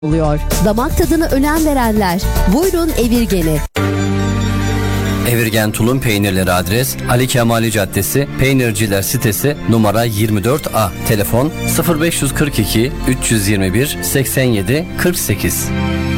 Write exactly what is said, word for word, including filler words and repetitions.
oluyor. Damak tadına önem verenler. Buyurun Evirgen'e. Evirgen tulum peynirleri adres Ali Kemali Caddesi, Peynirciler sitesi, numara yirmi dört A. Telefon sıfır beş kırk iki üç yüz yirmi bir seksen yedi kırk sekiz.